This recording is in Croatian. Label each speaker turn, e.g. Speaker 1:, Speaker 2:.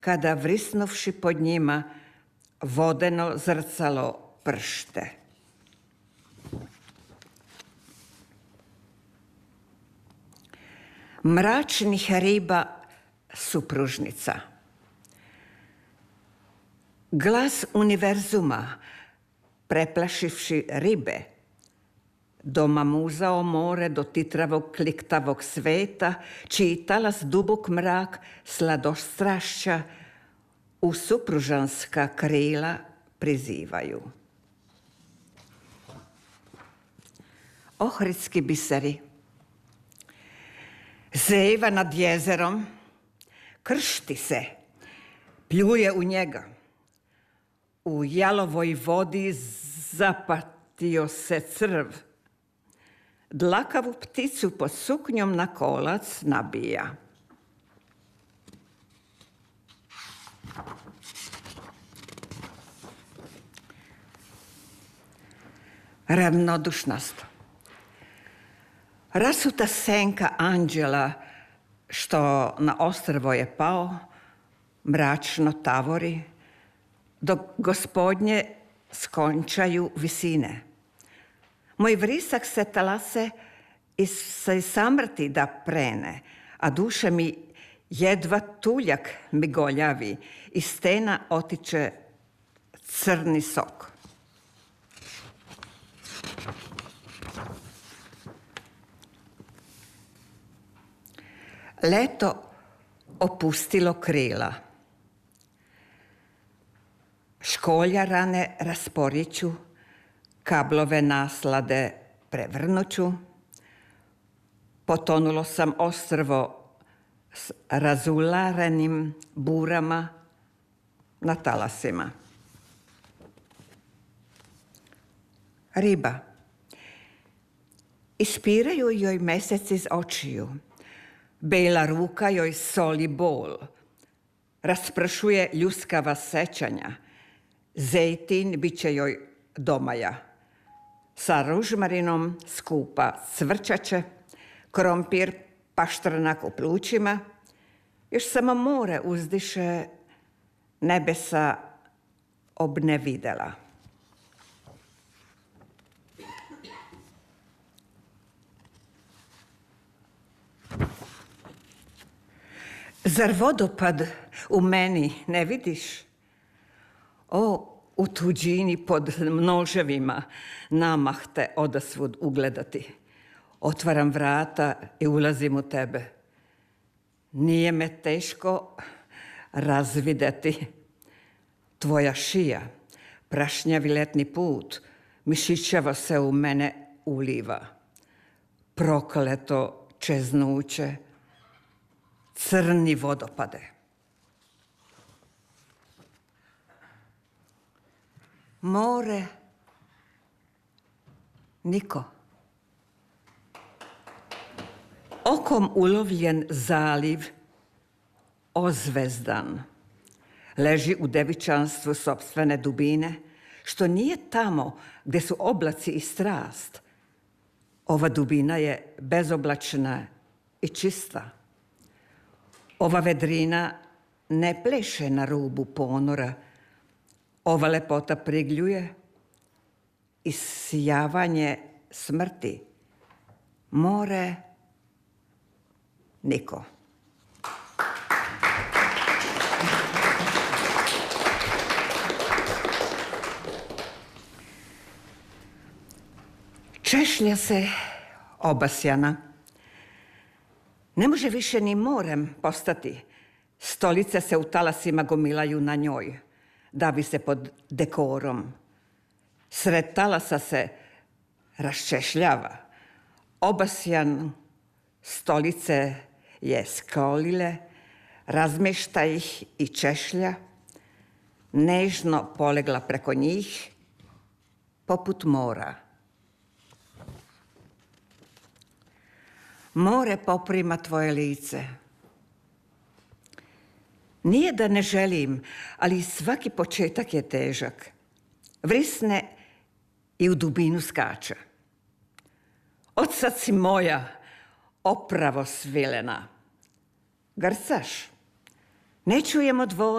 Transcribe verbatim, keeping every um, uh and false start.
Speaker 1: kada vrisnuvši pod njima vodeno zrcalo pršte. Mračnih riba supružnica. Glas univerzuma, preplašivši ribe, do mamuzao more, do titravog kliktavog sveta, čiji talas dubok mrak sladostrašća u supružanska krila prizivaju. Ohridski biseri. Zeva nad jezerom, kršti se, pljuje u njega. U jalovoj vodi zapatio se crv. Dlakavu pticu pod suknjom na kolac nabija. Ravnodušnost. Rasuta senka anđela što na ostrvo je pao, mračno tavori, dok gospodnje skončaju visine. Moj vrisak se talase i se samrti da prene, a duša mi jedva tuljak migoljavi, iz stena otiče crni sok. Leto opustilo krila. Školjarane rasporjeću, kablove naslade prevrnuću. Potonulo sam ostrvo s razularenim burama na talasima. Riba. Ispiraju joj mesec iz očiju. Bela ruka joj soli bol. Raspršuje ljuskava sećanja. Zejtin bit će joj domaja. Sa ružmarinom skupa cvrčaće, krompir paštrnak u plućima. Još samo more uzdiše, nebesa obnevidela. Zar vodopad u meni ne vidiš? O, u tuđini pod množevima namah te odasvud ugledati. Otvaram vrata i ulazim u tebe. Nije me teško razvideti. Tvoja šija, prašnjavi letni put, mišićava se u mene uliva. Prokleto čeznuće, crni vodopade. More, niko. Okom ulovljen zaliv, ozvezdan, leži u devičanstvu sopstvene dubine, što nije tamo gdje su oblaci i strast. Ova dubina je bezoblačna i čista. Ova vedrina ne pleše na rubu ponora. Ova lepota prigljuje isijavanje smrti. More, niko. Češlja se obasjana. Ne može više ni morem postati. Stolice se u talasima gomilaju na njoj, da bi se pod dekorom. Sred talasa se raščešljava. Obasjan stolice je skolile, razmješta ih i češlja, nežno polegla preko njih, poput mora. More poprima tvoje lice. Nije da ne želim, ali svaki početak je težak. Vrisne i u dubinu skače. Od sad si moja, opravo svilena. Grcaš, ne čujem od vode.